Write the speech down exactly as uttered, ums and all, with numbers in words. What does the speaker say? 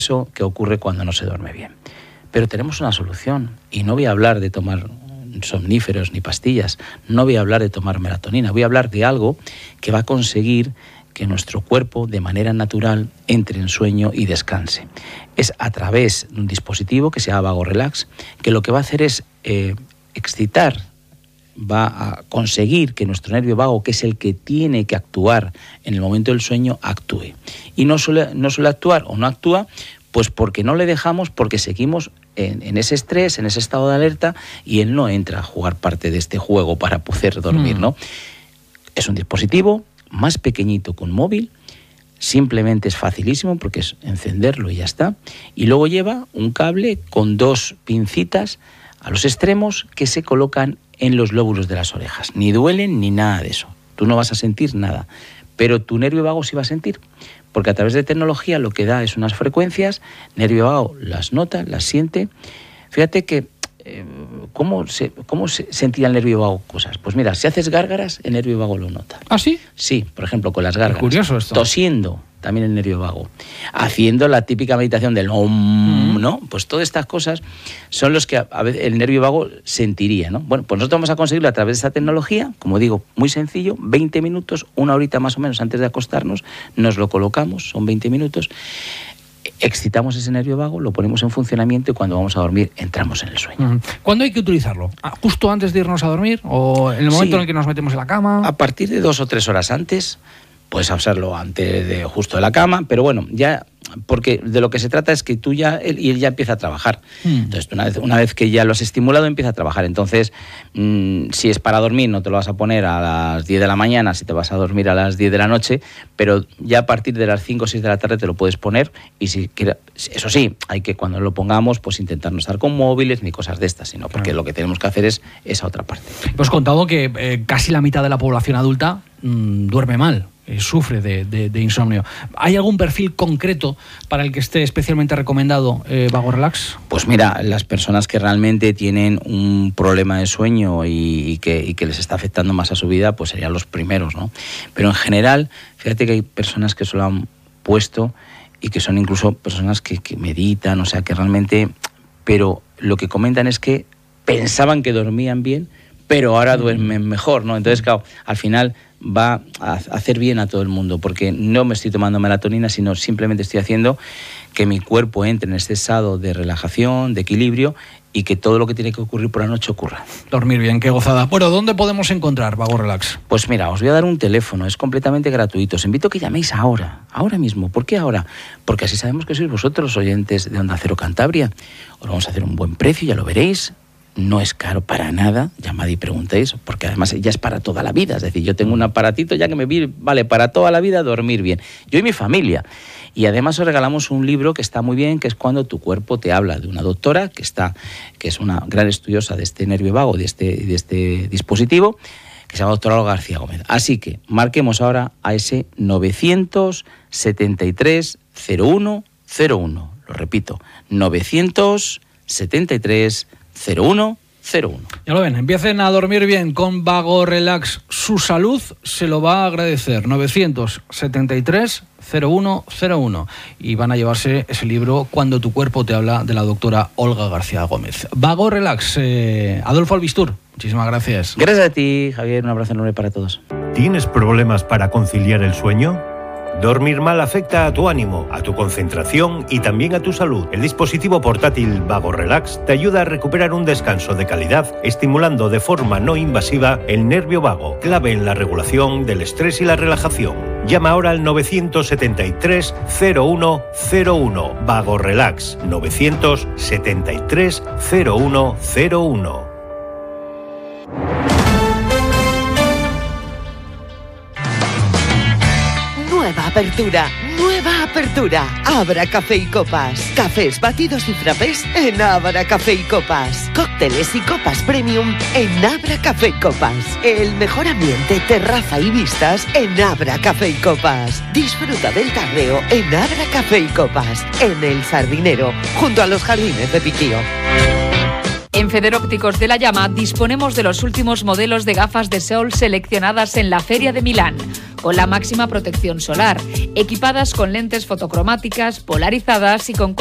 eso que ocurre cuando no se duerme bien. Pero tenemos una solución, y no voy a hablar de tomar somníferos ni pastillas, no voy a hablar de tomar melatonina, voy a hablar de algo que va a conseguir que nuestro cuerpo de manera natural entre en sueño y descanse. Es a través de un dispositivo que se llama Vago Relax, que lo que va a hacer es eh, excitar, va a conseguir que nuestro nervio vago, que es el que tiene que actuar en el momento del sueño, actúe. Y no suele, no suele actuar o no actúa pues porque no le dejamos, porque seguimos en, en ese estrés, en ese estado de alerta, y él no entra a jugar parte de este juego para poder dormir, ¿no? Es un dispositivo más pequeñito que un móvil, simplemente es facilísimo porque es encenderlo y ya está, y luego lleva un cable con dos pincitas a los extremos que se colocan en los lóbulos de las orejas. Ni duelen ni nada de eso, tú no vas a sentir nada, pero tu nervio vago sí va a sentir, porque a través de tecnología lo que da es unas frecuencias, nervio vago las nota, las siente. Fíjate que eh, ¿cómo, se, ¿cómo se sentía el nervio vago cosas? Pues mira, si haces gárgaras, el nervio vago lo nota. ¿Ah, sí? Sí, por ejemplo, con las gárgaras. Es curioso esto. Tosiendo, también el nervio vago. Haciendo la típica meditación del om, ¿no? Pues todas estas cosas son los que a, a veces el nervio vago sentiría, ¿no? Bueno, pues nosotros vamos a conseguirlo a través de esta tecnología, como digo, muy sencillo, veinte minutos, una horita más o menos antes de acostarnos, nos lo colocamos, son veinte minutos, excitamos ese nervio vago, lo ponemos en funcionamiento y cuando vamos a dormir entramos en el sueño. ¿Cuándo hay que utilizarlo? ¿Justo antes de irnos a dormir o en el momento sí, en el que nos metemos en la cama? A partir de dos o tres horas antes. Puedes hacerlo antes de justo de la cama, pero bueno, ya, porque de lo que se trata es que tú ya, él, y él ya empieza a trabajar. Mm. Entonces, una vez, una vez que ya lo has estimulado, empieza a trabajar. Entonces, mmm, si es para dormir, no te lo vas a poner a las diez de la mañana, si te vas a dormir a las diez de la noche, pero ya a partir de las cinco o seis de la tarde te lo puedes poner, y si quieres, eso sí, hay que cuando lo pongamos, pues intentar no estar con móviles ni cosas de estas, sino porque claro, lo que tenemos que hacer es esa otra parte. Pues contado que eh, casi la mitad de la población adulta mmm, duerme mal. Sufre de, de, de insomnio. ¿Hay algún perfil concreto para el que esté especialmente recomendado eh, Vago Relax? Pues mira, las personas que realmente tienen un problema de sueño y, y, que, y que les está afectando más a su vida, pues serían los primeros, ¿no? Pero en general, fíjate que hay personas que se lo han puesto y que son incluso personas que, que meditan, o sea, que realmente... Pero lo que comentan es que pensaban que dormían bien, pero ahora duermen mejor, ¿no? Entonces, claro, al final va a hacer bien a todo el mundo, porque no me estoy tomando melatonina, sino simplemente estoy haciendo que mi cuerpo entre en este estado de relajación, de equilibrio, y que todo lo que tiene que ocurrir por la noche ocurra. Dormir bien, qué gozada. Bueno, ¿dónde podemos encontrar Vago Relax? Pues mira, os voy a dar un teléfono, es completamente gratuito. Os invito a que llaméis ahora, ahora mismo. ¿Por qué ahora? Porque así sabemos que sois vosotros los oyentes de Onda Cero Cantabria. Os vamos a hacer un buen precio, ya lo veréis. No es caro para nada, llamad y preguntéis, porque además ya es para toda la vida. Es decir, yo tengo un aparatito ya que me vale para toda la vida dormir bien. Yo y mi familia. Y además os regalamos un libro que está muy bien, que es Cuando tu cuerpo te habla, de una doctora que, está, que es una gran estudiosa de este nervio vago, de este, de este dispositivo, que se llama doctora Olga García Gómez. Así que marquemos ahora a ese novecientos setenta y tres cero uno cero uno. Lo repito, novecientos setenta y tres cero uno cero uno. Ya lo ven, empiecen a dormir bien con Vago Relax. Su salud se lo va a agradecer. novecientos setenta y tres cero uno cero uno. Y van a llevarse ese libro Cuando tu cuerpo te habla, de la doctora Olga García Gómez. Vago Relax. Eh, Adolfo Albistur, muchísimas gracias. Gracias a ti, Javier. Un abrazo enorme para todos. ¿Tienes problemas para conciliar el sueño? Dormir mal afecta a tu ánimo, a tu concentración y también a tu salud. El dispositivo portátil Vago Relax te ayuda a recuperar un descanso de calidad, estimulando de forma no invasiva el nervio vago, clave en la regulación del estrés y la relajación. Llama ahora al novecientos setenta y tres cero uno cero uno. Vago Relax, novecientos setenta y tres cero uno cero uno. Nueva apertura, nueva apertura. Abra Café y Copas. Cafés, batidos y frappés en Abra Café y Copas. Cócteles y copas premium en Abra Café y Copas. El mejor ambiente, terraza y vistas en Abra Café y Copas. Disfruta del tarreo en Abra Café y Copas, en El Sardinero, junto a los jardines de Piquío. En Federópticos de la Llama disponemos de los últimos modelos de gafas de sol seleccionadas en la Feria de Milán. con la máxima protección solar, equipadas con lentes fotocromáticas, polarizadas y con